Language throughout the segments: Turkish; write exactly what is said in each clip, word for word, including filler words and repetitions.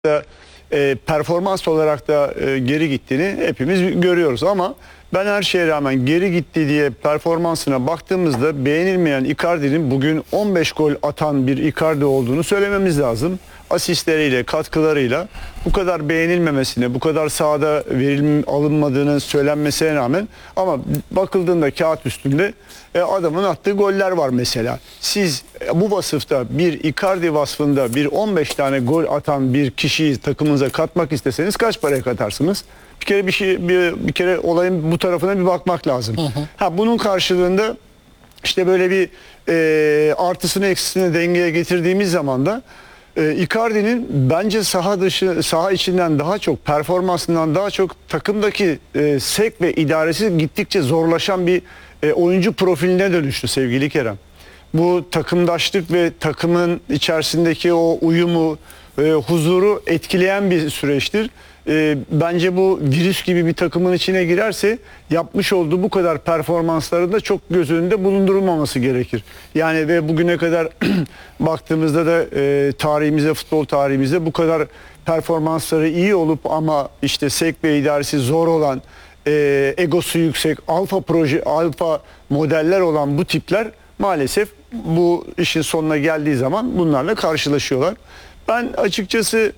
da e, performans olarak da e, geri gittiğini hepimiz görüyoruz ama ben her şeye rağmen geri gitti diye performansına baktığımızda beğenilmeyen Icardi'nin bugün on beş gol atan bir Icardi olduğunu söylememiz lazım. Asistleriyle, katkılarıyla bu kadar beğenilmemesine, bu kadar sahada verim alınmadığını söylenmesine rağmen ama bakıldığında kağıt üstünde e, adamın attığı goller var mesela. Siz e, bu vasıfta bir Icardi vasfında bir on beş tane gol atan bir kişiyi takımınıza katmak isteseniz kaç paraya katarsınız? Bir kere bir şey bir, bir kere olayın bu tarafına bir bakmak lazım. Hı hı. Ha bunun karşılığında işte böyle bir e, artısını eksisini dengeye getirdiğimiz zaman da e, Icardi'nin bence saha dışı saha içinden daha çok performansından daha çok takımdaki e, sevk ve idaresi gittikçe zorlaşan bir e, oyuncu profiline dönüştü sevgili Kerem. Bu takımdaşlık ve takımın içerisindeki o uyumu, e, huzuru etkileyen bir süreçtir. E, bence bu virüs gibi bir takımın içine girerse yapmış olduğu bu kadar performansları da çok göz önünde bulundurulmaması gerekir. Yani ve bugüne kadar baktığımızda da e, tarihimizde, futbol tarihimizde bu kadar performansları iyi olup ama işte sevk ve idaresi zor olan, e, egosu yüksek, alfa proje, alfa modeller olan bu tipler maalesef bu işin sonuna geldiği zaman bunlarla karşılaşıyorlar. Ben açıkçası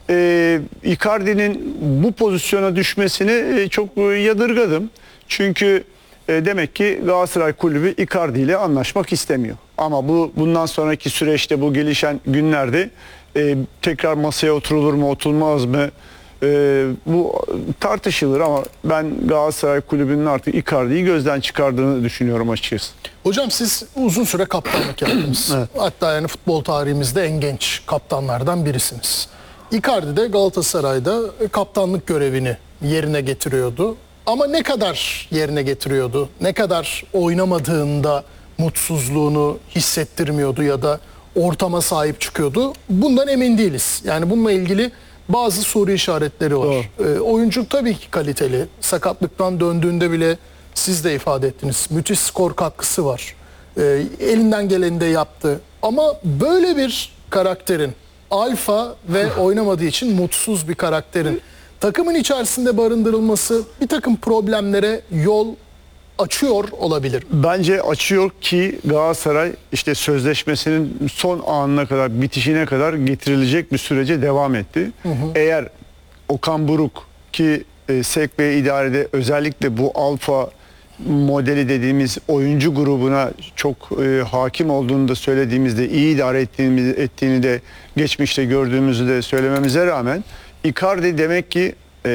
e, Icardi'nin bu pozisyona düşmesini e, çok e, yadırgadım. Çünkü e, demek ki Galatasaray Kulübü Icardi ile anlaşmak istemiyor. Ama bu bundan sonraki süreçte bu gelişen günlerde e, tekrar masaya oturulur mu oturmaz mı? Ee, bu tartışılır ama ben Galatasaray Kulübü'nün artık Icardi'yi gözden çıkardığını düşünüyorum açıkçası. Hocam siz uzun süre kaptanlık yaptınız. Evet. Hatta yani futbol tarihimizde en genç kaptanlardan birisiniz. Icardi de Galatasaray'da kaptanlık görevini yerine getiriyordu. Ama ne kadar yerine getiriyordu? Ne kadar oynamadığında mutsuzluğunu hissettirmiyordu ya da ortama sahip çıkıyordu? Bundan emin değiliz. Yani bununla ilgili bazı soru işaretleri var. E, oyuncu tabii ki kaliteli. Sakatlıktan döndüğünde bile siz de ifade ettiniz. Müthiş skor katkısı var. E, elinden geleni de yaptı. Ama böyle bir karakterin alfa ve oynamadığı için mutsuz bir karakterin takımın içerisinde barındırılması bir takım problemlere yol açıyor olabilir. Bence açıyor ki Galatasaray işte sözleşmesinin son anına kadar, bitişine kadar getirilecek bir sürece devam etti. Hı hı. Eğer Okan Buruk ki e, sevk ve idarede özellikle bu alfa modeli dediğimiz oyuncu grubuna çok e, hakim olduğunu da söylediğimizde, iyi idare ettiğimiz, ettiğini de geçmişte gördüğümüzü de söylememize rağmen Icardi demek ki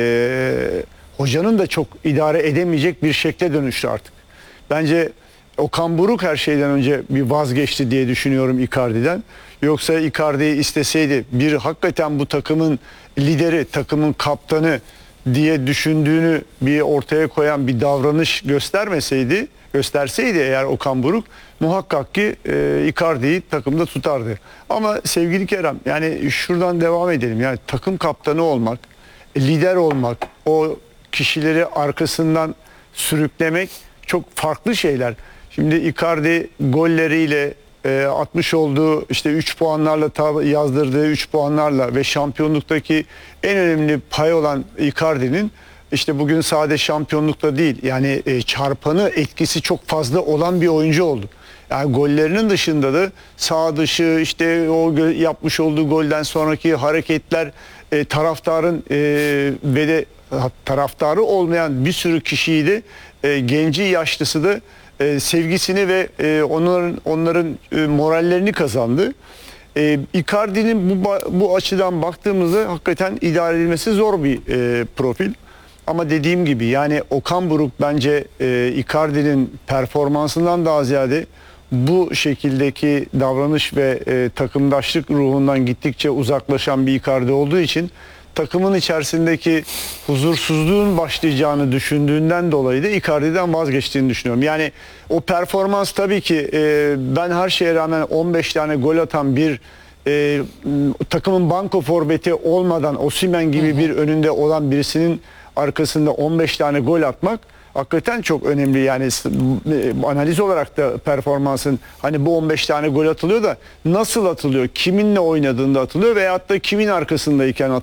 e, hocanın da çok idare edemeyecek bir şekle dönüştü artık. Bence Okan Buruk her şeyden önce bir vazgeçti diye düşünüyorum Icardi'den. Yoksa Icardi'yi isteseydi bir hakikaten bu takımın lideri, takımın kaptanı diye düşündüğünü bir ortaya koyan bir davranış göstermeseydi, gösterseydi eğer Okan Buruk muhakkak ki e, Icardi'yi takımda tutardı. Ama sevgili Kerem yani şuradan devam edelim. Yani takım kaptanı olmak, lider olmak, o kişileri arkasından sürüklemek çok farklı şeyler. Şimdi Icardi golleriyle e, atmış olduğu işte üç puanlarla yazdırdığı üç puanlarla ve şampiyonluktaki en önemli pay olan Icardi'nin işte bugün sadece şampiyonlukta değil yani e, çarpanı etkisi çok fazla olan bir oyuncu oldu. Yani gollerinin dışında da sağ dışı işte o yapmış olduğu golden sonraki hareketler e, taraftarın e, ve de taraftarı olmayan bir sürü kişiyi de e, genci yaşlısı da e, sevgisini ve e, onların onların e, morallerini kazandı. E, Icardi'nin bu bu açıdan baktığımızda hakikaten idare edilmesi zor bir e, profil. Ama dediğim gibi yani Okan Buruk bence e, Icardi'nin performansından daha ziyade bu şekildeki davranış ve e, takımdaşlık ruhundan gittikçe uzaklaşan bir Icardi olduğu için takımın içerisindeki huzursuzluğun başlayacağını düşündüğünden dolayı da Icardi'den vazgeçtiğini düşünüyorum. Yani o performans tabii ki e, ben her şeye rağmen on beş tane gol atan bir e, takımın banko forveti olmadan Osimhen gibi hı hı. bir önünde olan birisinin arkasında on beş tane gol atmak hakikaten çok önemli. Yani s- e, analiz olarak da performansın, hani bu on beş tane gol atılıyor da nasıl atılıyor, kiminle oynadığında atılıyor veyahut da kimin arkasındayken